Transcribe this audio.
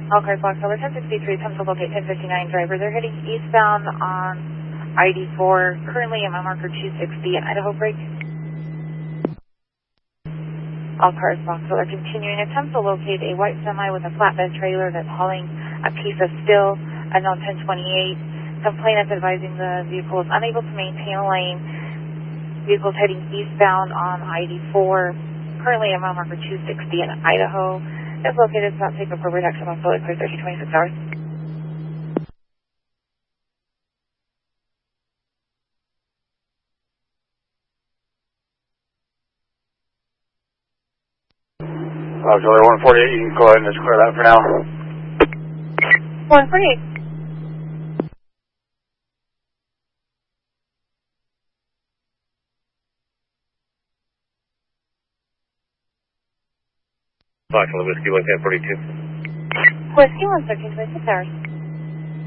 Okay, Fox Number 1063, attempt to locate 1059 driver. They're heading eastbound on ID4, currently at my marker 260 in Idaho Break. All cars Fox, so they're continuing attempt to locate a white semi with a flatbed trailer that's hauling a piece of steel, unknown 1028. Complainant advising the vehicle is unable to maintain a lane. Vehicle's heading eastbound on ID4, currently at mile marker 260 in Idaho. It's located south, take appropriate action on Philly, clear 1326 hours. Auxiliary 148, you can go ahead and just clear that for now. 148. Auxiliary Whiskey 142. Whiskey 11326 hours.